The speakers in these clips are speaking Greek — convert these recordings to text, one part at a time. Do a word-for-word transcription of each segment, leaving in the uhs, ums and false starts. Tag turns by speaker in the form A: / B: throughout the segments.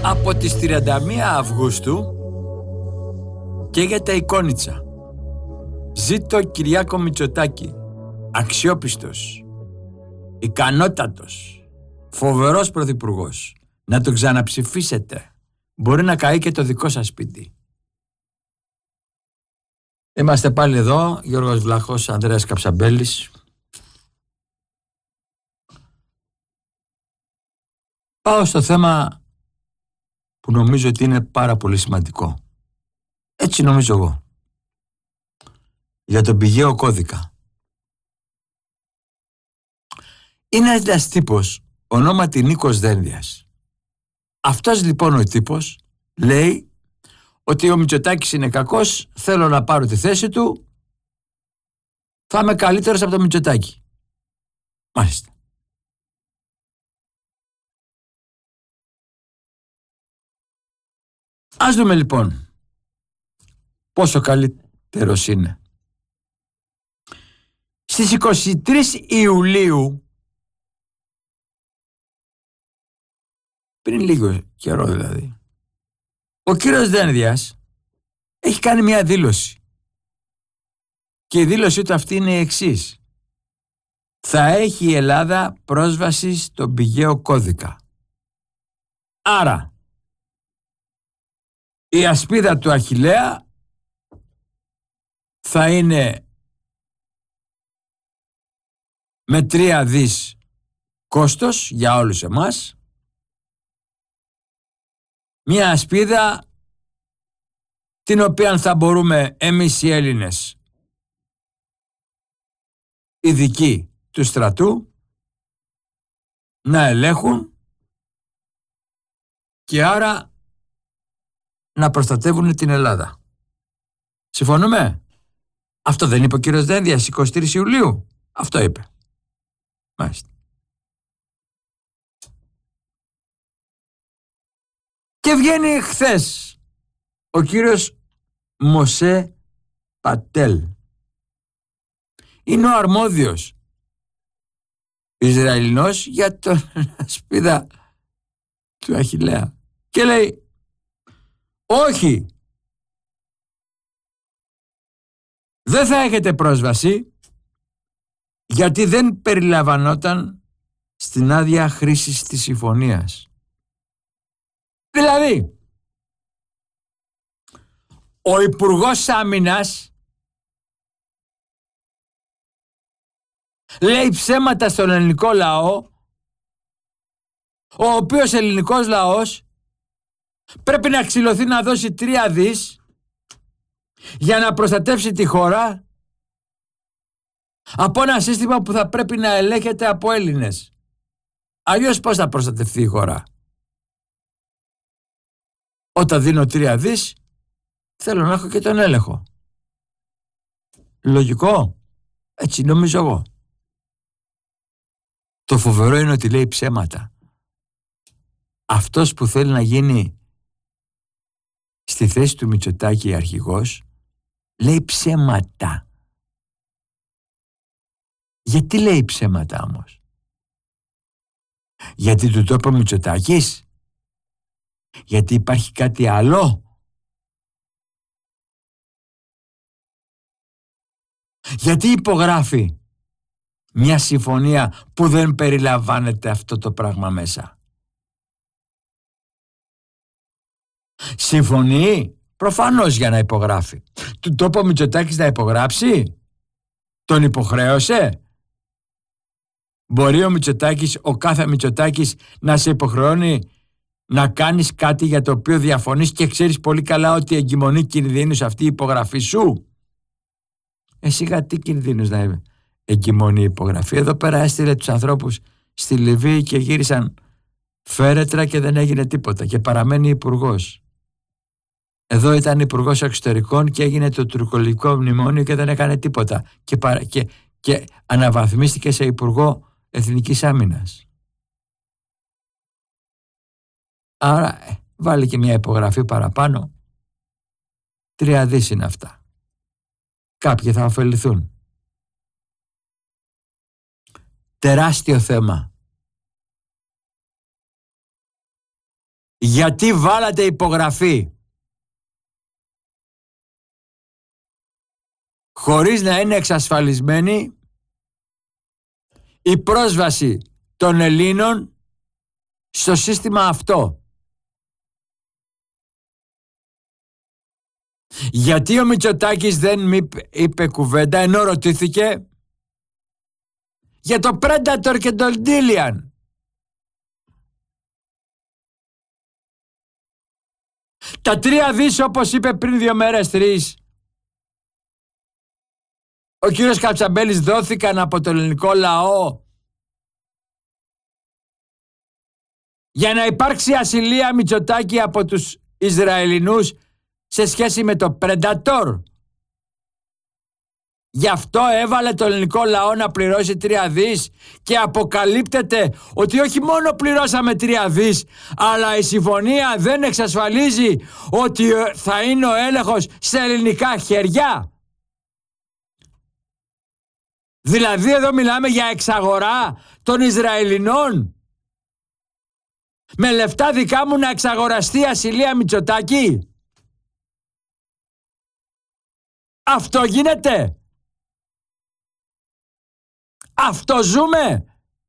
A: Από τις τριάντα μία Αυγούστου καίγεται η Κόνιτσα. Ζήτω Κυριάκο Μητσοτάκη, αξιόπιστος, ικανότατος, φοβερός πρωθυπουργός. Να τον ξαναψηφίσετε. Μπορεί να καεί και το δικό σας σπίτι. Είμαστε πάλι εδώ, Γιώργος Βλάχος, Ανδρέας Καψαμπέλης. Πάω στο θέμα που νομίζω ότι είναι πάρα πολύ σημαντικό. Έτσι νομίζω εγώ. Για τον πηγαίο κώδικα. Είναι ένας τύπος, ονόματι Νίκος Δένδιας. Αυτός λοιπόν ο τύπος λέει ότι ο Μητσοτάκης είναι κακός, θέλω να πάρω τη θέση του, θα είμαι καλύτερος από το Μητσοτάκη. Μάλιστα. Ας δούμε λοιπόν πόσο καλύτερος είναι. Στις είκοσι τρεις Ιουλίου, πριν λίγο καιρό δηλαδή, ο κύριος Δένδιας έχει κάνει μια δήλωση. Και η δήλωσή του αυτή είναι η εξής. Θα έχει η Ελλάδα πρόσβαση στον πηγαίο κώδικα. Άρα, η ασπίδα του Αχιλλέα θα είναι με τρία δις κόστος για όλους εμάς. Μια ασπίδα την οποία θα μπορούμε εμείς οι Έλληνες, ειδικοί του στρατού, να ελέγχουν και άρα να προστατεύουν την Ελλάδα. Συμφωνούμε? Αυτό δεν είπε ο κύριος Δένδιας είκοσι τρεις Ιουλίου? Αυτό είπε. Μάλιστα. Και βγαίνει χθες ο κύριος Μωσέ Πατέλ. Είναι ο αρμόδιος Ισραηλινός για τον ασπίδα του Αχιλλέα. Και λέει, όχι, δεν θα έχετε πρόσβαση γιατί δεν περιλαμβανόταν στην άδεια χρήσης της συμφωνίας. Δηλαδή, ο Υπουργός Άμυνας λέει ψέματα στον ελληνικό λαό, ο οποίος ελληνικός λαός πρέπει να ξυλωθεί να δώσει τρία δις για να προστατεύσει τη χώρα από ένα σύστημα που θα πρέπει να ελέγχεται από Έλληνες. Αλλιώς πώς θα προστατευτεί η χώρα? Όταν δίνω τρία δις, θέλω να έχω και τον έλεγχο. Λογικό? Έτσι νομίζω εγώ. Το φοβερό είναι ότι λέει ψέματα. Αυτός που θέλει να γίνει στη θέση του Μητσοτάκη αρχηγός, λέει ψέματα. Γιατί λέει ψέματα όμως? Γιατί του το είπε ο Μητσοτάκης? Γιατί υπάρχει κάτι άλλο? Γιατί υπογράφει μια συμφωνία που δεν περιλαμβάνεται αυτό το πράγμα μέσα? Συμφωνεί προφανώς για να υπογράφει. Του το είπε ο Μητσοτάκης να υπογράψει? Τον υποχρέωσε? Μπορεί ο Μητσοτάκης, ο κάθε Μητσοτάκης, να σε υποχρεώνει να κάνεις κάτι για το οποίο διαφωνείς και ξέρεις πολύ καλά ότι εγκυμονεί κινδύνους αυτή η υπογραφή σου? Εσύ γιατί κινδύνους να εγκυμονεί η υπογραφή? Εδώ πέρα έστειλε τους ανθρώπους στη Λιβύη και γύρισαν φέρετρα και δεν έγινε τίποτα και παραμένει υπουργός. Εδώ ήταν υπουργός εξωτερικών και έγινε το τουρκολικό μνημόνιο και δεν έκανε τίποτα και, παρα... και... και αναβαθμίστηκε σε υπουργό Εθνικής Άμυνας. Άρα ε, βάλει και μια υπογραφή παραπάνω. Τρία δις είναι αυτά. Κάποιοι θα ωφεληθούν. Τεράστιο θέμα. Γιατί βάλατε υπογραφή χωρίς να είναι εξασφαλισμένη η πρόσβαση των Ελλήνων στο σύστημα αυτό? Γιατί ο Μητσοτάκης δεν είπε κουβέντα ενώ ρωτήθηκε για το Predator και το Dillian? Τα τρία δις, όπως είπε πριν δύο μέρες, τρεις, ο κύριος Κατσαμπέλης, δόθηκαν από το ελληνικό λαό για να υπάρξει ασυλία Μητσοτάκη από τους Ισραηλινούς σε σχέση με το Predator. Γι' αυτό έβαλε το ελληνικό λαό να πληρώσει τρία δις και αποκαλύπτεται ότι όχι μόνο πληρώσαμε τρία δις, αλλά η συμφωνία δεν εξασφαλίζει ότι θα είναι ο έλεγχος σε ελληνικά χέρια. Δηλαδή εδώ μιλάμε για εξαγορά των Ισραηλινών. Με λεφτά δικά μου να εξαγοραστεί ασυλία Μητσοτάκη. Αυτό γίνεται? Αυτό ζούμε?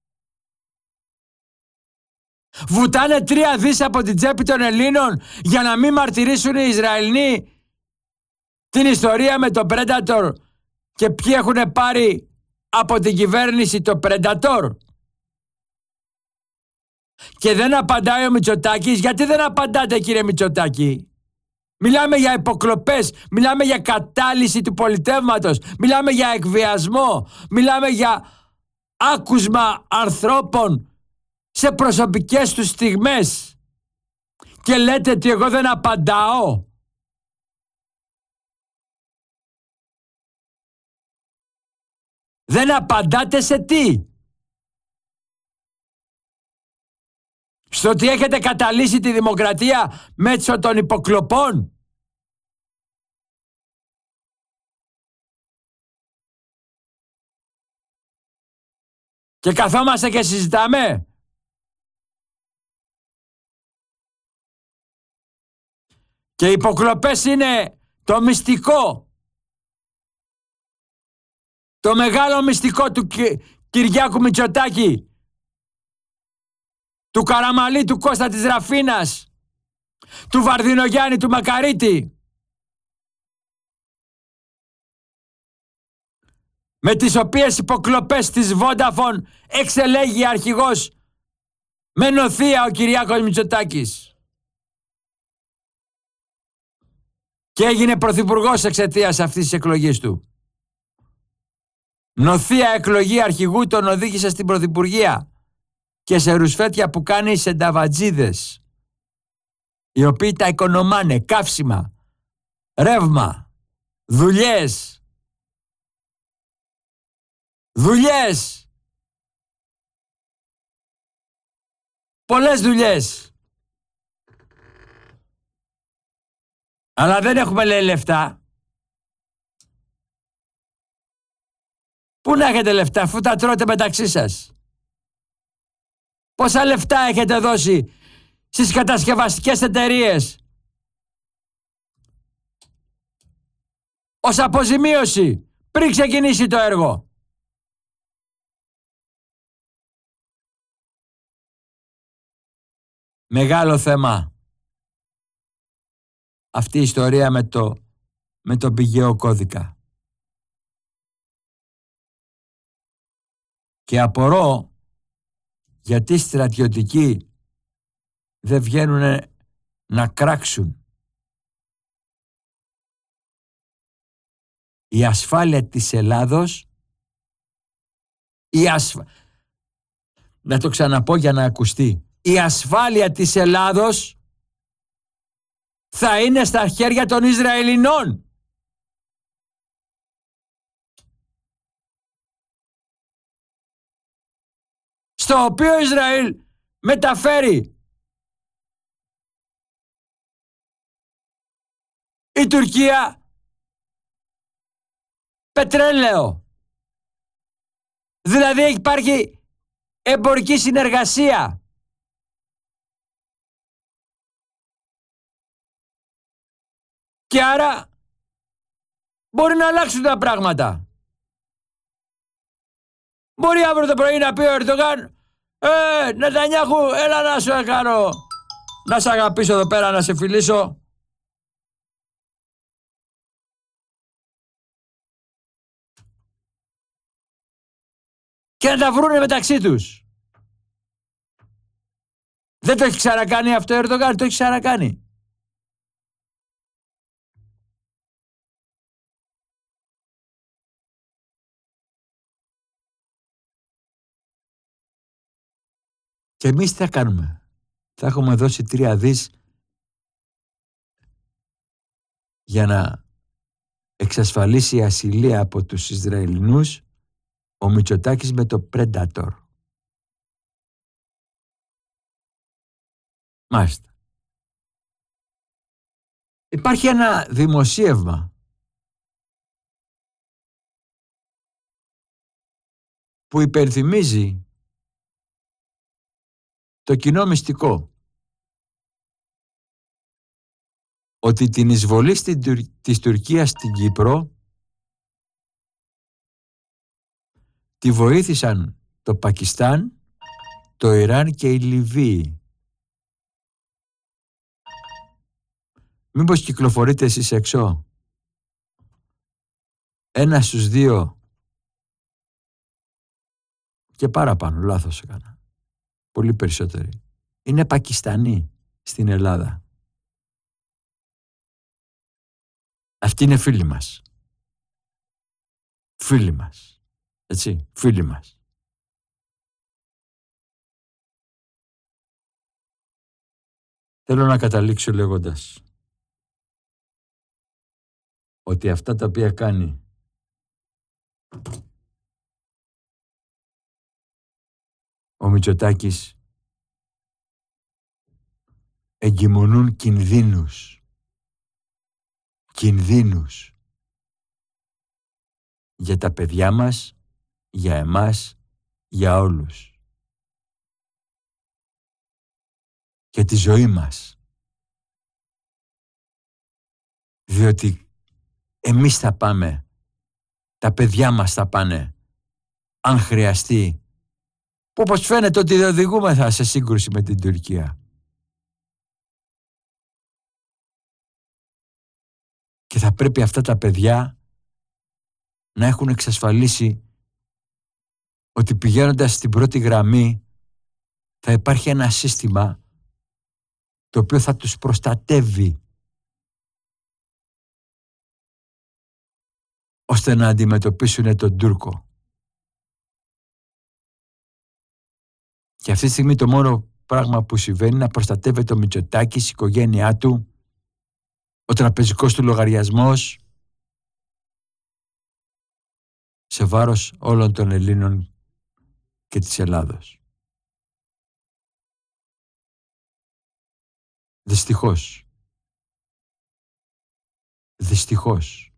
A: Βουτάνε τρία δις από την τσέπη των Ελλήνων για να μην μαρτυρήσουν οι Ισραηλοί την ιστορία με το Predator και ποιοι έχουν πάρει από την κυβέρνηση το Predator. Και δεν απαντάει ο Μητσοτάκης. Γιατί δεν απαντάτε, κύριε Μητσοτάκη? Μιλάμε για υποκλοπές, μιλάμε για κατάλυση του πολιτεύματος, μιλάμε για εκβιασμό, μιλάμε για άκουσμα ανθρώπων σε προσωπικές τους στιγμές. Και λέτε ότι εγώ δεν απαντάω. Δεν απαντάτε σε τι? Στο ότι έχετε καταλύσει τη δημοκρατία μέσω των υποκλοπών? Και καθόμαστε και συζητάμε. Και οι υποκλοπές είναι το μυστικό. Το μεγάλο μυστικό του Κυ... Κυριάκου Μητσοτάκη, του Καραμαλή, του Κώστα της Ραφίνας, του Βαρδινογιάννη, του Μακαρίτη, με τις οποίες υποκλοπές της Vodafone εξελέγει αρχηγός με νοθεία ο Κυριάκος Μητσοτάκης. Και έγινε πρωθυπουργός εξαιτίας αυτής της εκλογής του. Νοθεία εκλογή αρχηγού τον οδήγησε στην πρωθυπουργία και σε ρουσφέτια που κάνει σε νταβατζίδες, οι οποίοι τα οικονομάνε, καύσιμα, ρεύμα, δουλειές. Δουλειές. Πολλές δουλειές. Αλλά δεν έχουμε, λέει, λεφτά. Πού να έχετε λεφτά αφού τα τρώτε μεταξύ σας? Πόσα λεφτά έχετε δώσει στις κατασκευαστικές εταιρείες ως αποζημίωση πριν ξεκινήσει το έργο? Μεγάλο θέμα αυτή η ιστορία με το, με το πηγαίο κώδικα. Και απορώ γιατί οι στρατιωτικοί δεν βγαίνουν να κράξουν. Η ασφάλεια της Ελλάδος, η ασφα... να το ξαναπώ για να ακουστεί, η ασφάλεια της Ελλάδος θα είναι στα χέρια των Ισραηλινών. Στο οποίο Ισραήλ μεταφέρει η Τουρκία πετρέλαιο. Δηλαδή υπάρχει εμπορική συνεργασία. Και άρα μπορεί να αλλάξουν τα πράγματα. Μπορεί αύριο το πρωί να πει ο Ερντογάν, Ε, Νετανιάχου, έλα να σου κάνω, να σε αγαπήσω εδώ πέρα, να σε φιλήσω. Και να τα βρούνε μεταξύ τους. Δεν το έχει ξανακάνει αυτό ο Ερντογάν, το έχει ξανακάνει. Και εμείς τι θα κάνουμε? Θα έχουμε δώσει τρία δις για να εξασφαλίσει η ασυλία από τους Ισραηλινούς ο Μητσοτάκης με το Predator. Μάλιστα. Υπάρχει ένα δημοσίευμα που υπενθυμίζει το κοινό μυστικό ότι την εισβολή στην, της Τουρκίας στην Κύπρο τη βοήθησαν το Πακιστάν, το Ιράν και η Λιβύη. Μήπως κυκλοφορείτε εσείς έξω? Ένα στους δύο και παραπάνω, λάθος έκανα. Πολύ περισσότεροι είναι Πακιστανοί στην Ελλάδα. Αυτοί είναι φίλοι μας. Φίλοι μας. Έτσι, φίλοι μας. Θέλω να καταλήξω λέγοντας ότι αυτά τα οποία κάνει ο Μητσοτάκης εγκυμονούν κινδύνους. Κινδύνους. Για τα παιδιά μας, για εμάς, για όλους. Για τη ζωή μας. Διότι εμείς θα πάμε, τα παιδιά μας θα πάνε, αν χρειαστεί, που όπως φαίνεται ότι δεν οδηγούμεθα σε σύγκρουση με την Τουρκία. Και θα πρέπει αυτά τα παιδιά να έχουν εξασφαλίσει ότι πηγαίνοντας στην πρώτη γραμμή θα υπάρχει ένα σύστημα το οποίο θα τους προστατεύει ώστε να αντιμετωπίσουν τον Τούρκο. Και αυτή τη στιγμή το μόνο πράγμα που συμβαίνει είναι να προστατεύεται ο Μητσοτάκης, η οικογένειά του, ο τραπεζικός του λογαριασμός, σε βάρος όλων των Ελλήνων και της Ελλάδος. Δυστυχώς. Δυστυχώς.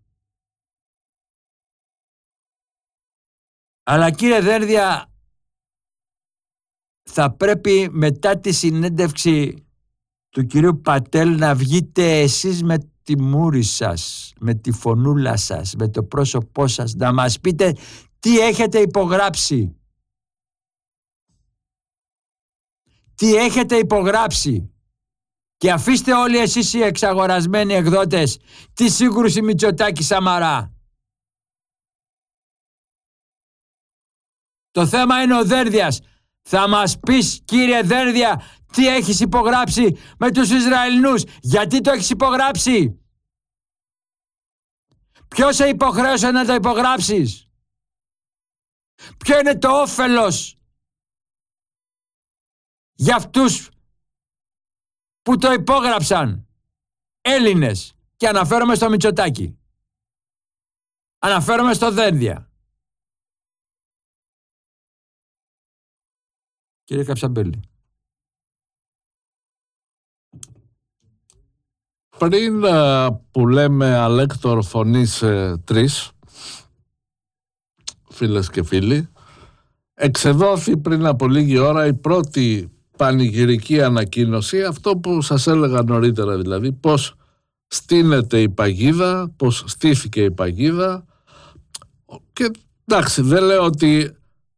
A: Αλλά κύριε Δένδια, θα πρέπει μετά τη συνέντευξη του κυρίου Πατέλ να βγείτε εσείς με τη μούρη σας, με τη φωνούλα σας, με το πρόσωπό σας, να μας πείτε τι έχετε υπογράψει. Τι έχετε υπογράψει. Και αφήστε όλοι εσείς οι εξαγορασμένοι εκδότες τη σύγκρουση Μητσοτάκη-Σαμαρά. Το θέμα είναι ο Δένδιας. Θα μας πεις, κύριε Δένδια, τι έχεις υπογράψει με τους Ισραηλινούς. Γιατί το έχεις υπογράψει. Ποιος σε υποχρέωσε να το υπογράψεις. Ποιο είναι το όφελος για αυτούς που το υπόγραψαν. Έλληνες. Και αναφέρομαι στο Μητσοτάκη. Αναφέρομαι στο Δένδια. Κύριε Καψαμπέλη.
B: Πριν που λέμε αλέκτορ φωνής ε, τρεις, φίλες και φίλοι, εξεδόθη πριν από λίγη ώρα η πρώτη πανηγυρική ανακοίνωση, αυτό που σας έλεγα νωρίτερα δηλαδή, πως στείνεται η παγίδα, πώς στήθηκε η παγίδα. Και εντάξει, δεν λέω ότι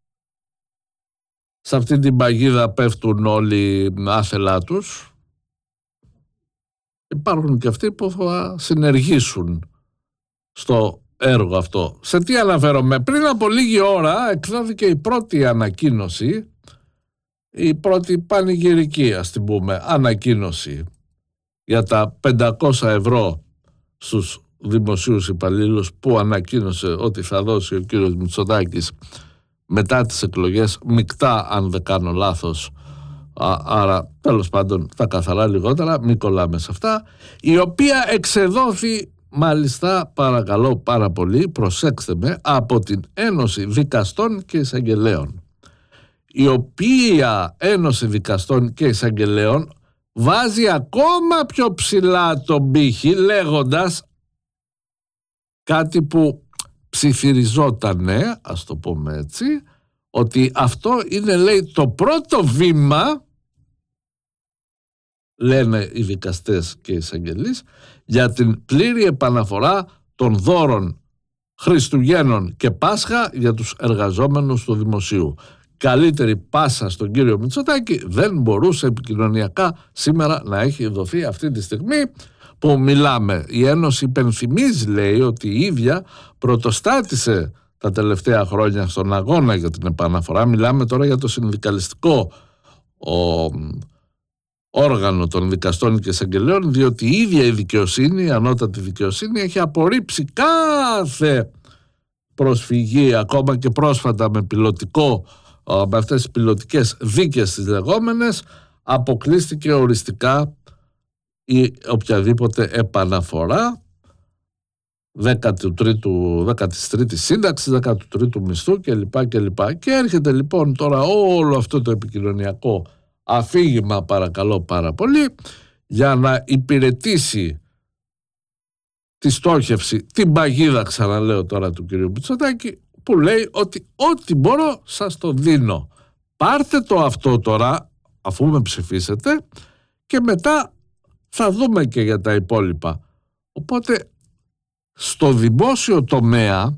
B: σε αυτή την παγίδα πέφτουν όλοι άθελά τους. Υπάρχουν και αυτοί που θα συνεργήσουν στο έργο αυτό. Σε τι αναφέρομαι? Πριν από λίγη ώρα εκδόθηκε η πρώτη ανακοίνωση, η πρώτη πανηγυρική, ας την πούμε, ανακοίνωση για τα πεντακόσια ευρώ στους δημοσίους υπαλλήλους που ανακοίνωσε ότι θα δώσει ο κύριος Μητσοτάκης μετά τις εκλογές, μεικτά αν δεν κάνω λάθος, α, άρα τέλος πάντων τα καθαρά λιγότερα, μην κολλάμε σε αυτά, η οποία εξεδόθη μάλιστα, παρακαλώ πάρα πολύ, προσέξτε με, από την Ένωση Δικαστών και Εισαγγελέων, η οποία Ένωση Δικαστών και Εισαγγελέων βάζει ακόμα πιο ψηλά τον πύχη, λέγοντας κάτι που ψιθυριζότανε, ας το πούμε έτσι, ότι αυτό είναι, λέει, το πρώτο βήμα, λένε οι δικαστές και οι εισαγγελείς, για την πλήρη επαναφορά των δώρων Χριστουγέννων και Πάσχα για τους εργαζόμενους του δημοσίου. Καλύτερη πάσα στον κύριο Μητσοτάκη δεν μπορούσε επικοινωνιακά σήμερα να έχει δοθεί αυτή τη στιγμή που μιλάμε. Η Ένωση υπενθυμίζει, λέει, ότι η ίδια πρωτοστάτησε τα τελευταία χρόνια στον αγώνα για την επαναφορά. Μιλάμε τώρα για το συνδικαλιστικό ο, όργανο των δικαστών και εισαγγελέων, διότι η ίδια η δικαιοσύνη, η ανώτατη δικαιοσύνη, έχει απορρίψει κάθε προσφυγή, ακόμα και πρόσφατα με πιλωτικό, με αυτές τις πιλωτικές δίκες τις λεγόμενες, αποκλείστηκε οριστικά ή οποιαδήποτε επαναφορά δέκατη τρίτη σύνταξη, δέκατου τρίτου μισθού κλπ. κλπ. Και έρχεται λοιπόν τώρα όλο αυτό το επικοινωνιακό αφήγημα, παρακαλώ πάρα πολύ, για να υπηρετήσει τη στόχευση, την παγίδα, ξαναλέω τώρα, του κυρίου Μητσοτάκη, που λέει ότι ό,τι μπορώ σας το δίνω. Πάρτε το αυτό τώρα, αφού με ψηφίσετε, και μετά θα δούμε και για τα υπόλοιπα. Οπότε στο δημόσιο τομέα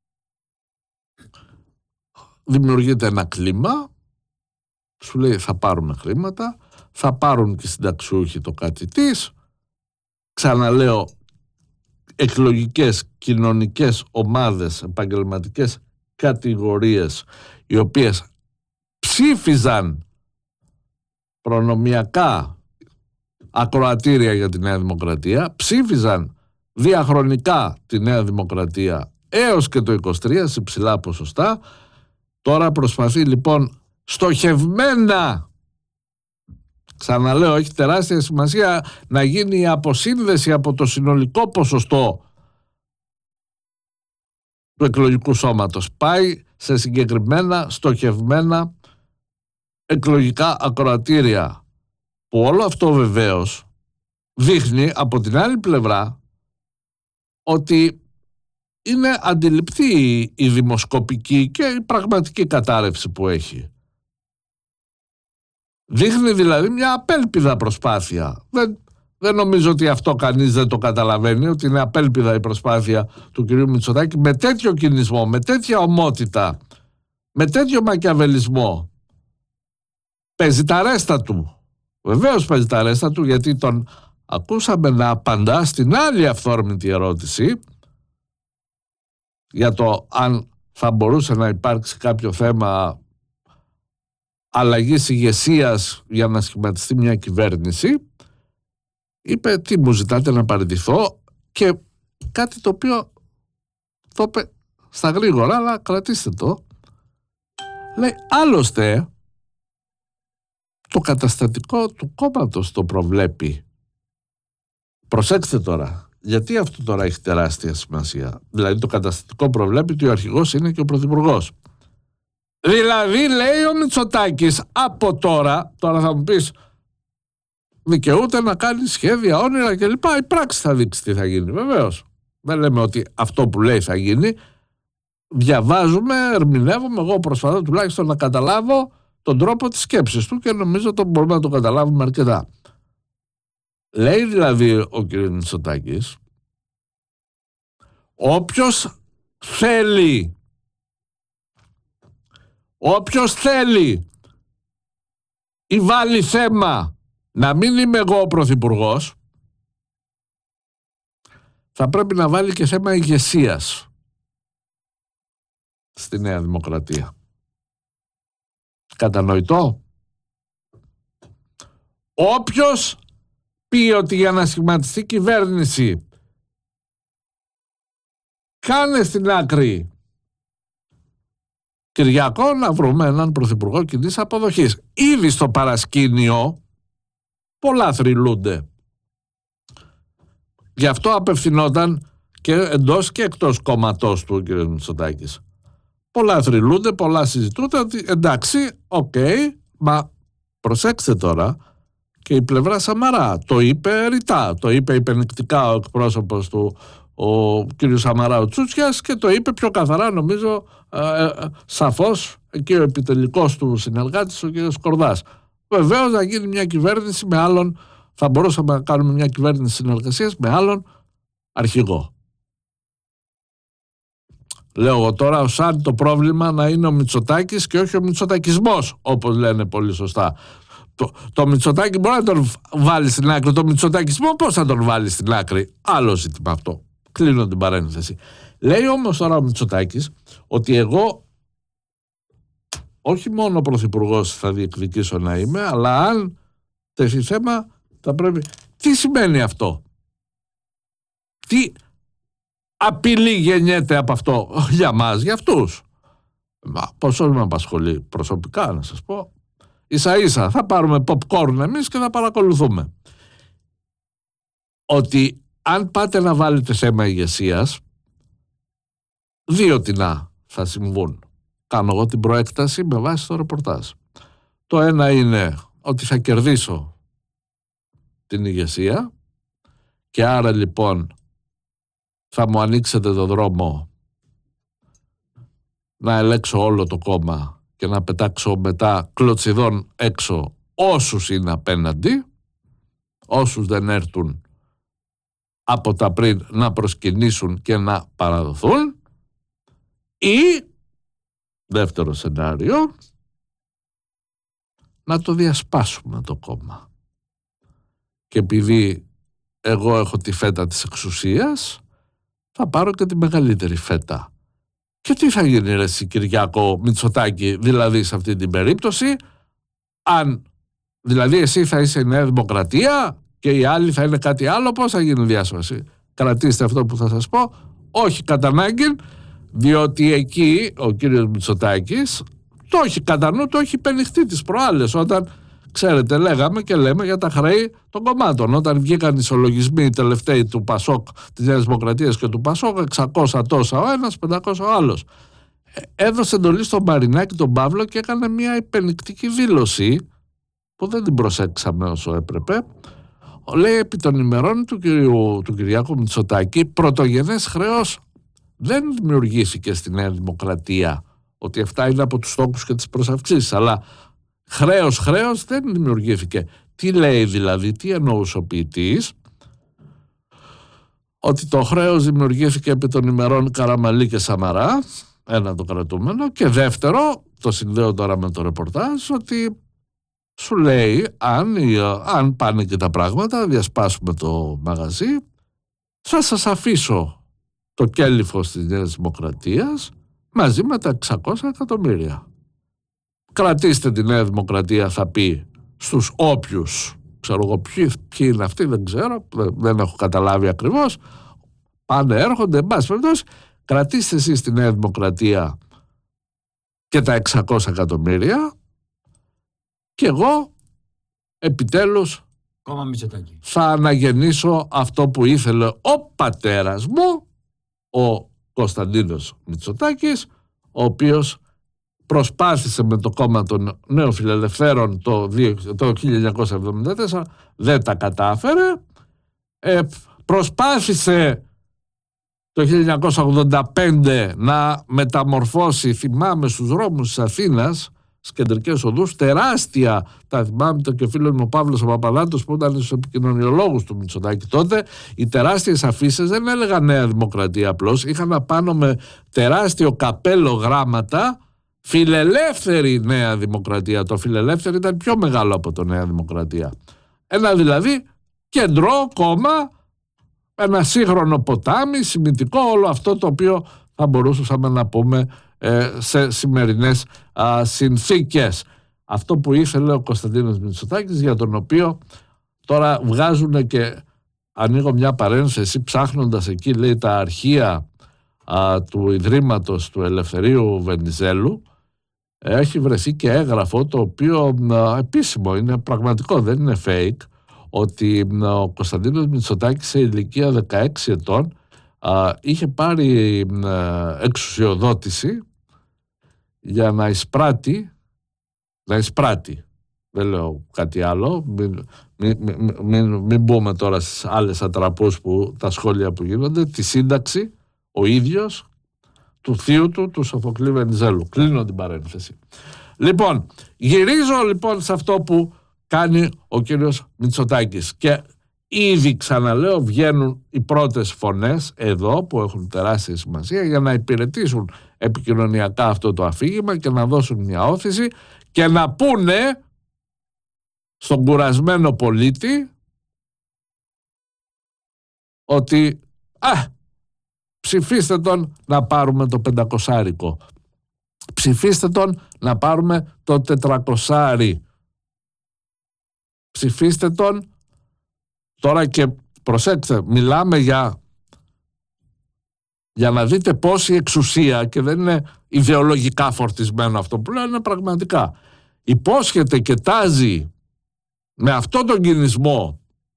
B: δημιουργείται ένα κλίμα, σου λέει θα πάρουμε χρήματα, θα πάρουν και οι συνταξιούχοι το κάτι της, ξαναλέω, εκλογικές, κοινωνικές ομάδες, επαγγελματικές κατηγορίες, οι οποίες ψήφιζαν προνομιακά ακροατήρια για τη Νέα Δημοκρατία, ψήφιζαν διαχρονικά τη Νέα Δημοκρατία έως και το είκοσι τρία σε ψηλά ποσοστά. Τώρα προσπαθεί λοιπόν στοχευμένα, ξαναλέω, έχει τεράστια σημασία να γίνει η αποσύνδεση από το συνολικό ποσοστό του εκλογικού σώματος. Πάει σε συγκεκριμένα στοχευμένα εκλογικά ακροατήρια, που όλο αυτό βεβαίως δείχνει από την άλλη πλευρά ότι είναι αντιληπτή η δημοσκοπική και η πραγματική κατάρρευση που έχει. Δείχνει δηλαδή μια απέλπιδα προσπάθεια. Δεν, δεν νομίζω ότι αυτό κανείς δεν το καταλαβαίνει, ότι είναι απέλπιδα η προσπάθεια του κυρίου Μητσοτάκη με τέτοιο κινησμό, με τέτοια ομότητα, με τέτοιο μακιαβελισμό. Παίζει τα ρέστα του. Βεβαίως παίζει τα ρέστα του, γιατί τον ακούσαμε να απαντά στην άλλη αυθόρμητη ερώτηση για το αν θα μπορούσε να υπάρξει κάποιο θέμα αλλαγής ηγεσίας για να σχηματιστεί μια κυβέρνηση. Είπε, τι μου ζητάτε, να παραιτηθώ? Και κάτι το οποίο το είπε στα γρήγορα, αλλά κρατήστε το. Λέει, άλλωστε το καταστατικό του κόμματος το προβλέπει. Προσέξτε τώρα, γιατί αυτό τώρα έχει τεράστια σημασία. Δηλαδή το καταστατικό προβλέπει ότι ο αρχηγός είναι και ο πρωθυπουργός. Δηλαδή, λέει ο Μητσοτάκης, από τώρα, τώρα θα μου πεις, δικαιούται να κάνει σχέδια, όνειρα κλπ. Η πράξη θα δείξει τι θα γίνει, βεβαίως. Δεν λέμε ότι αυτό που λέει θα γίνει. Διαβάζουμε, ερμηνεύουμε, εγώ προσπαθώ τουλάχιστον να καταλάβω τον τρόπο της σκέψης του και νομίζω ότι μπορούμε να το καταλάβουμε αρκετά. Λέει δηλαδή ο κ. Μητσοτάκης, όποιος θέλει, όποιος θέλει ή βάλει θέμα να μην είμαι εγώ ο πρωθυπουργός, θα πρέπει να βάλει και θέμα ηγεσίας στη Νέα Δημοκρατία. Κατανοητό? Όποιος πει ότι για να σχηματιστεί κυβέρνηση κάνε στην άκρη Κυριακό να βρούμε έναν πρωθυπουργό κοινής αποδοχής. Ήδη στο παρασκήνιο πολλά θρυλούνται. Γι' αυτό απευθυνόταν και εντός και εκτός κόμματός του ο κ. Μητσοτάκης. Πολλά θρυλούνται, πολλά συζητούνται ότι εντάξει, οκ, okay, μα προσέξτε τώρα, και η πλευρά Σαμαρά το είπε ρητά, το είπε υπενικτικά ο εκπρόσωπος του, ο κ. Σαμαρά ο Τσούτσιας, και το είπε πιο καθαρά νομίζω ε, ε, σαφώς εκεί ο επιτελικός του συνεργάτης ο κ. Σκορδάς. Βεβαίως να γίνει μια κυβέρνηση με άλλον, θα μπορούσαμε να κάνουμε μια κυβέρνηση συνεργασίας με άλλον αρχηγό. Λέω εγώ τώρα σαν το πρόβλημα να είναι ο Μητσοτάκης και όχι ο Μητσοτακισμός, όπως λένε πολύ σωστά. Το, το Μητσοτάκη μπορεί να τον βάλει στην άκρη, το Μητσοτακισμό πώς θα τον βάλει στην άκρη, άλλο ζήτημα αυτό. Κλείνω την παρένθεση. Λέει όμως τώρα ο Μητσοτάκης ότι εγώ όχι μόνο πρωθυπουργός θα διεκδικήσω να είμαι, αλλά αν τεθεί θέμα θα πρέπει... Τι σημαίνει αυτό? Τι απειλή γεννιέται από αυτό για μας, για αυτούς? Μα πόσο με απασχολεί προσωπικά να σας πω. Ίσα ίσα θα πάρουμε popcorn εμείς και θα παρακολουθούμε. Ότι αν πάτε να βάλετε θέμα ηγεσίας, δύο τινά θα συμβούν. Κάνω εγώ την προέκταση με βάση το ρεπορτάζ. Το ένα είναι ότι θα κερδίσω την ηγεσία και άρα λοιπόν θα μου ανοίξετε το δρόμο να ελέξω όλο το κόμμα και να πετάξω μετά κλωτσιδών έξω όσους είναι απέναντι, όσους δεν έρθουν από τα πριν να προσκυνήσουν και να παραδοθούν, ή δεύτερο σενάριο, να το διασπάσουμε το κόμμα. Και επειδή εγώ έχω τη φέτα της εξουσίας, θα πάρω και τη μεγαλύτερη φέτα. Και τι θα γίνει ρε εσύ Κυριάκο Μητσοτάκη, δηλαδή σε αυτή την περίπτωση, αν δηλαδή εσύ θα είσαι η Νέα Δημοκρατία και οι άλλοι θα είναι κάτι άλλο, πώς θα γίνει η διάσπαση? Κρατήστε αυτό που θα σας πω, όχι κατά ανάγκη, διότι εκεί ο κύριος Μητσοτάκης το έχει κατά νου, το έχει υπενηχθεί τις προάλλες, όταν ξέρετε λέγαμε και λέμε για τα χρέη των κομμάτων, όταν βγήκαν οι ισολογισμοί οι τελευταίοι του Πασόκ, της Νέας Δημοκρατίας και του Πασόκ, εξακόσια τόσα ο ένας, πεντακόσια ο άλλος. Έδωσε εντολή στον Μαρινάκη τον Παύλο και έκανε μια υπενικτική δήλωση που δεν την προσέξαμε όσο έπρεπε. Λέει επί των ημερών του, κυριου, του Κυριάκου Μητσοτάκη, πρωτογενές χρέος δεν δημιουργήθηκε στη Νέα Δημοκρατία, ότι αυτά είναι από τους στόχους και τις προσαυξήσεις, αλλά χρέος χρέος δεν δημιουργήθηκε. Τι λέει δηλαδή, τι εννοούσε ο ποιητής? Ότι το χρέος δημιουργήθηκε επί των ημερών Καραμαλή και Σαμαρά, ένα το κρατούμενο, και δεύτερο, το συνδέω τώρα με το ρεπορτάζ, ότι σου λέει αν, αν πάνε και τα πράγματα, διασπάσουμε το μαγαζί, θα σας αφήσω το κέλυφος της Νέας Δημοκρατίας μαζί με τα εξακόσια εκατομμύρια. Κρατήστε τη Νέα Δημοκρατία, θα πει στους όποιους, ξέρω εγώ ποιοι, ποιοι είναι αυτοί, δεν ξέρω, δεν έχω καταλάβει ακριβώς, πάνε έρχονται, εν πάση περιπτώσει, κρατήστε εσείς τη Νέα Δημοκρατία και τα εξακόσια εκατομμύρια και εγώ επιτέλους θα αναγεννήσω αυτό που ήθελε ο πατέρας μου, ο Κωνσταντίνος Μητσοτάκης, ο οποίος προσπάθησε με το κόμμα των Νέων Φιλελευθέρων το, το χίλια εννιακόσια εβδομήντα τέσσερα, δεν τα κατάφερε, ε, προσπάθησε το χίλια εννιακόσια ογδόντα πέντε να μεταμορφώσει, θυμάμαι στους δρόμους της Αθήνας, στις κεντρικές οδούς, τεράστια, τα θυμάμαι το και φίλος μου ο Παύλος ο Παπαδάτος που ήταν στους επικοινωνιολόγους του Μητσοτάκη τότε, οι τεράστιες αφίσες δεν έλεγαν Νέα Δημοκρατία απλώς, είχαν απάνω με τεράστιο καπέλο γράμματα Φιλελεύθερη Νέα Δημοκρατία. Το φιλελεύθερη ήταν πιο μεγάλο από το Νέα Δημοκρατία. Ένα δηλαδή κεντρό κόμμα, ένα σύγχρονο ποτάμι, σημιτικό, όλο αυτό το οποίο θα μπορούσαμε να πούμε ε, σε σημερινές α, συνθήκες. Αυτό που ήθελε ο Κωνσταντίνος Μητσοτάκης, για τον οποίο τώρα βγάζουν, και ανοίγω μια παρένθεση, ψάχνοντας εκεί λέει τα αρχεία α, του Ιδρύματος του Ελευθερίου Βενιζέλου, έχει βρεθεί και έγγραφο το οποίο α, επίσημο, είναι πραγματικό, δεν είναι fake, ότι ο Κωνσταντίνος Μητσοτάκης σε ηλικία δεκαέξι ετών α, είχε πάρει α, εξουσιοδότηση για να εισπράττει, να εισπράττει, δεν λέω κάτι άλλο, μην, μην, μην, μην, μην μπούμε τώρα στις άλλες ατραπούς που τα σχόλια που γίνονται, τη σύνταξη ο ίδιος του θείου του, του Σοφοκλή Βενιζέλου. Κλείνω την παρένθεση. Λοιπόν, γυρίζω λοιπόν σε αυτό που κάνει ο κύριος Μητσοτάκης και ήδη, ξαναλέω, βγαίνουν οι πρώτες φωνές εδώ που έχουν τεράστια σημασία για να υπηρετήσουν επικοινωνιακά αυτό το αφήγημα και να δώσουν μια όθηση και να πούνε στον κουρασμένο πολίτη ότι α, ψηφίστε τον να πάρουμε το πεντακοσάρικο, ψηφίστε τον να πάρουμε το τετρακοσάρι, ψηφίστε τον. Τώρα και προσέξτε, μιλάμε για, για να δείτε πόση εξουσία, και δεν είναι ιδεολογικά φορτισμένο αυτό που λέω, είναι πραγματικά. Υπόσχεται και τάζει με αυτόν τον κινησμό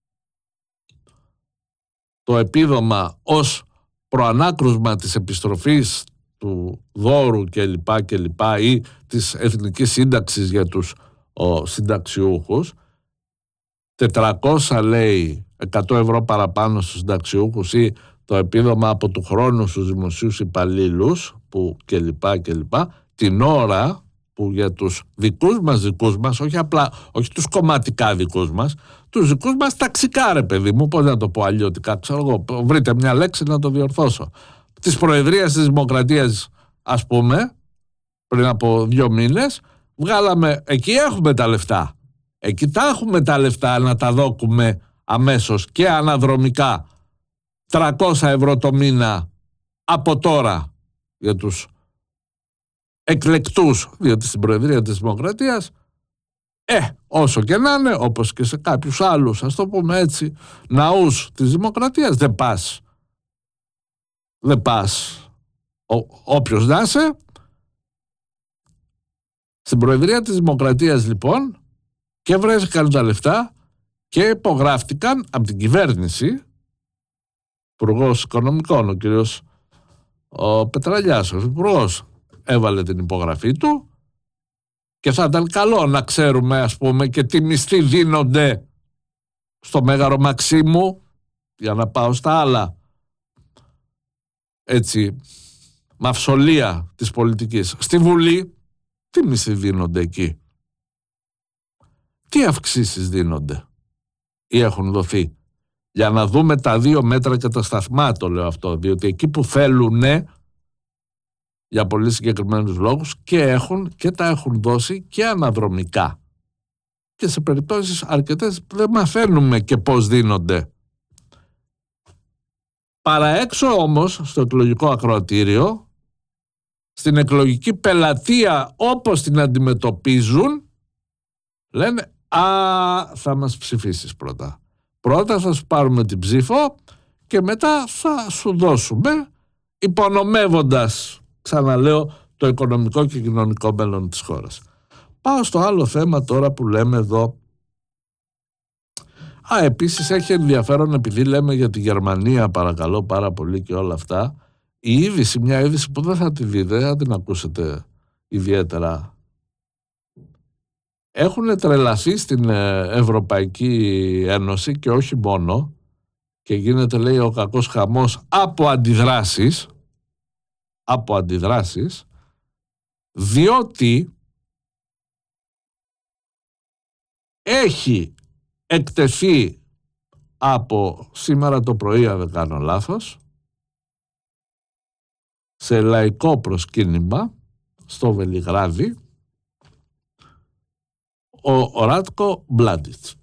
B: το επίδομα ως προανάκρουσμα της επιστροφής του δώρου κλπ. κλπ ή της εθνικής σύνταξης για τους ο, συνταξιούχους. τετρακόσια λέει εκατό ευρώ παραπάνω στους συνταξιούχους ή το επίδομα από του χρόνου στους δημοσίους υπαλλήλους που κλπ κλπ, την ώρα που για τους δικούς μας δικούς μας, όχι απλά, όχι τους κομματικά δικούς μας, τους δικούς μας ταξικά, ρε παιδί μου, πώς να το πω αλλιώτικα, ξέρω εγώ, βρείτε μια λέξη να το διορθώσω, της Προεδρίας της Δημοκρατίας, ας πούμε, πριν από δύο μήνες, βγάλαμε, εκεί έχουμε τα λεφτά. Εκεί τα έχουμε τα λεφτά να τα δώκουμε αμέσως και αναδρομικά τριακόσια ευρώ το μήνα από τώρα για τους εκλεκτούς, διότι στην Προεδρία της Δημοκρατίας, ε, όσο και να είναι, όπως και σε κάποιους άλλους, ας το πούμε έτσι, ναούς της Δημοκρατίας, δεν πας. Δεν πας. Ο, όποιος να είσαι. Στην Προεδρία της Δημοκρατίας λοιπόν, και βρέθηκαν τα λεφτά και υπογράφτηκαν από την κυβέρνηση, υπουργός Οικονομικών, ο κύριος ο Πετραλιάς, ο υπουργός, έβαλε την υπογραφή του, και θα ήταν καλό να ξέρουμε, ας πούμε, και τι μισθοί δίνονται στο Μέγαρο Μαξίμου, για να πάω στα άλλα, έτσι, μαυσολία της πολιτικής. Στη Βουλή, τι μισθοί δίνονται εκεί, τι αυξήσεις δίνονται ή έχουν δοθεί, για να δούμε τα δύο μέτρα και τα σταθμά, το λέω αυτό, διότι εκεί που θέλουνε, για πολύ συγκεκριμένους λόγους, και έχουν και τα έχουν δώσει και αναδρομικά, και σε περιπτώσεις αρκετές δεν μαθαίνουμε και πώς δίνονται. Παραέξω όμως στο εκλογικό ακροατήριο, στην εκλογική πελατεία όπως την αντιμετωπίζουν, λένε α, θα μας ψηφίσεις πρώτα. Πρώτα θα σου πάρουμε την ψήφο και μετά θα σου δώσουμε, υπονομεύοντας, ξαναλέω, το οικονομικό και κοινωνικό μέλλον της χώρας. Πάω στο άλλο θέμα τώρα που λέμε εδώ. Α, επίσης έχει ενδιαφέρον, επειδή λέμε για τη Γερμανία, παρακαλώ πάρα πολύ και όλα αυτά, η είδηση, μια είδηση που δεν θα τη δείτε, δεν θα την ακούσετε ιδιαίτερα. Έχουν τρελαθεί στην Ευρωπαϊκή Ένωση, και όχι μόνο, και γίνεται, λέει, ο κακός χαμός από αντιδράσεις, από αντιδράσεις, διότι έχει εκτεθεί από σήμερα το πρωί, αν δεν κάνω λάθος, σε λαϊκό προσκύνημα στο Βελιγράδι ο Ράτκο Μπλάντιτς.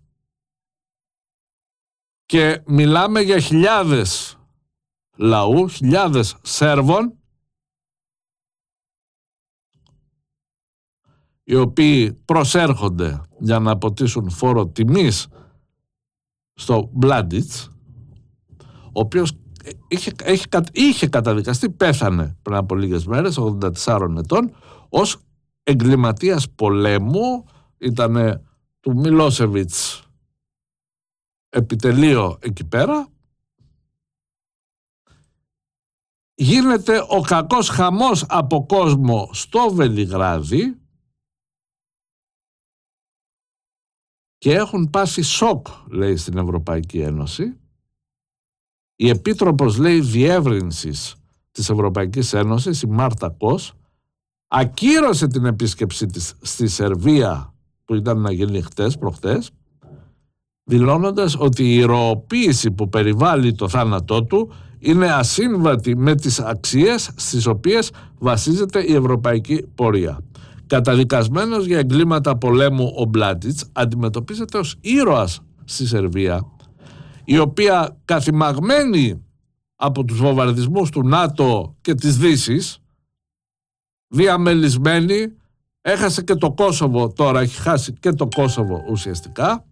B: Και μιλάμε για χιλιάδες λαού, χιλιάδες Σέρβων, οι οποίοι προσέρχονται για να αποτίσουν φόρο τιμής στο Μπλάντιτς, ο οποίος είχε, είχε, είχε καταδικαστεί, πέθανε πριν από λίγες μέρες, ογδόντα τεσσάρων ετών, ως εγκληματίας πολέμου. Ήτανε του Μιλόσεβιτς επιτελείο εκεί πέρα. Γίνεται ο κακός χαμός από κόσμο στο Βελιγράδι και έχουν πάσει σοκ, λέει, στην Ευρωπαϊκή Ένωση. Η Επίτροπος, λέει, Διεύρυνσης της Ευρωπαϊκής Ένωσης, η Μάρτα Κος, ακύρωσε την επίσκεψή της στη Σερβία που ήταν να γίνει χτες, προχτές, δηλώνοντας ότι η ηρωοποίηση που περιβάλλει το θάνατό του είναι ασύμβατη με τις αξίες στις οποίες βασίζεται η ευρωπαϊκή πορεία. Καταδικασμένος για εγκλήματα πολέμου, ο Μπλάντιτς αντιμετωπίζεται ως ήρωας στη Σερβία, η οποία, καθημαγμένη από τους βομβαρδισμούς του ΝΑΤΟ και της Δύσης, διαμελισμένη, έχασε και το Κόσοβο, τώρα έχει χάσει και το Κόσοβο ουσιαστικά,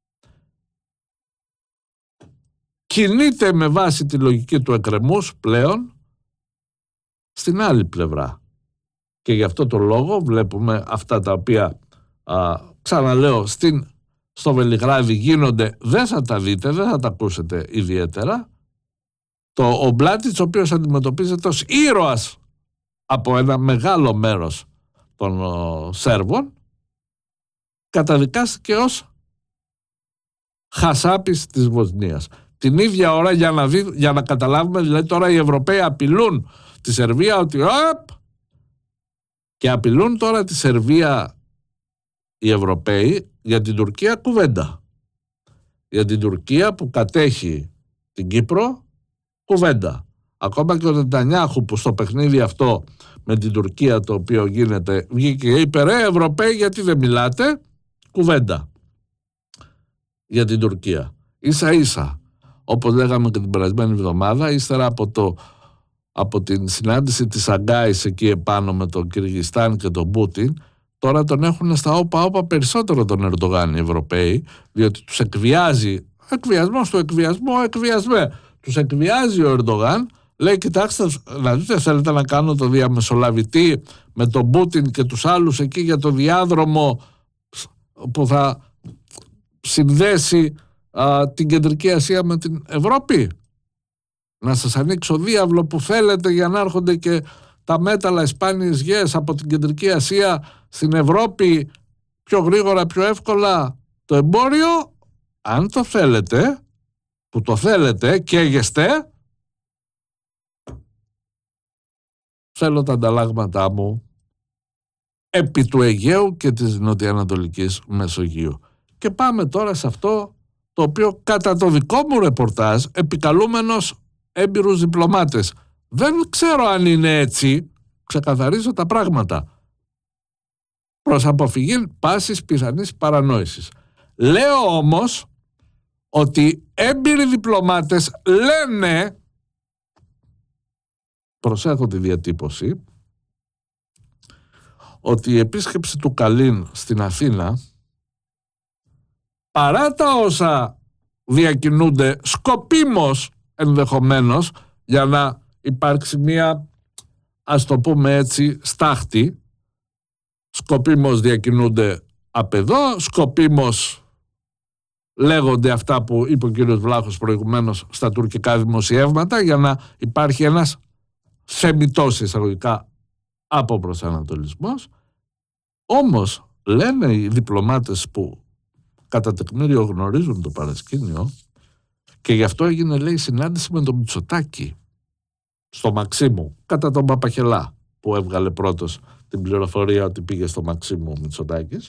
B: κινείται με βάση τη λογική του εκκρεμούς πλέον στην άλλη πλευρά. Και γι' αυτό το λόγο βλέπουμε αυτά τα οποία, α, ξαναλέω, στην, στο Βελιγράδι γίνονται, δεν θα τα δείτε, δεν θα τα ακούσετε ιδιαίτερα. Το, ο Μπλάντιτς, ο οποίος αντιμετωπίζεται ως ήρωας από ένα μεγάλο μέρος των ο, Σέρβων, καταδικάστηκε ως χασάπης της Βοσνίας. Την ίδια ώρα, για να, δει, για να καταλάβουμε, δηλαδή τώρα οι Ευρωπαίοι απειλούν τη Σερβία ότι οπ, και απειλούν τώρα τη Σερβία οι Ευρωπαίοι για την Τουρκία κουβέντα. Για την Τουρκία που κατέχει την Κύπρο κουβέντα. Ακόμα και ο Νετανιάχου που στο παιχνίδι αυτό με την Τουρκία το οποίο γίνεται βγήκε και είπε ρε Ευρωπαίοι γιατί δεν μιλάτε, κουβέντα για την Τουρκία. Ίσα ίσα, όπως λέγαμε και την περασμένη εβδομάδα, ύστερα από, το, από την συνάντηση της Αγκάης εκεί επάνω με τον Κυργιστάν και τον Πούτιν, τώρα τον έχουν στα όπα όπα περισσότερο τον Ερντογάν οι Ευρωπαίοι, διότι τους εκβιάζει, εκβιασμός του εκβιασμού, εκβιασμέ, τους εκβιάζει ο Ερντογάν. Λέει, κοιτάξτε, να δείτε, θέλετε να κάνω το διαμεσολαβητή με τον Πούτιν και τους άλλους εκεί για το διάδρομο που θα συνδέσει α, την Κεντρική Ασία με την Ευρώπη. Να σας ανοίξω διάβλο που θέλετε για να έρχονται και τα μέταλλα, οι σπάνιες γιές από την Κεντρική Ασία στην Ευρώπη πιο γρήγορα, πιο εύκολα. Το εμπόριο, αν το θέλετε, που το θέλετε και έγεστε, θέλω τα ανταλλάγματά μου επί του Αιγαίου και της Νοτιοανατολικής Μεσογείου. Και πάμε τώρα σε αυτό το οποίο κατά το δικό μου ρεπορτάζ, επικαλούμενος έμπειρους διπλωμάτες, δεν ξέρω αν είναι έτσι, ξεκαθαρίζω τα πράγματα, προς αποφυγή πάσης πιθανής παρανόησης. Λέω όμως ότι έμπειροι διπλωμάτες λένε, προσέχω τη διατύπωση, ότι η επίσκεψη του Καλίν στην Αθήνα, παρά τα όσα διακινούνται σκοπίμως ενδεχομένως για να υπάρξει μία, ας το πούμε έτσι, στάχτη, σκοπίμως διακινούνται απ' εδώ, σκοπίμως λέγονται αυτά που είπε ο κύριος Βλάχος προηγουμένως στα τουρκικά δημοσιεύματα για να υπάρχει ένας θεμιτός εισαγωγικά από προσανατολισμός. Όμως λένε οι διπλωμάτες που κατά τεκμήριο γνωρίζουν το παρασκήνιο, και γι' αυτό έγινε, λέει, συνάντηση με τον Μητσοτάκη στο Μαξίμου κατά τον Παπαχελά που έβγαλε πρώτος την πληροφορία ότι πήγε στο Μαξίμου ο Μητσοτάκης,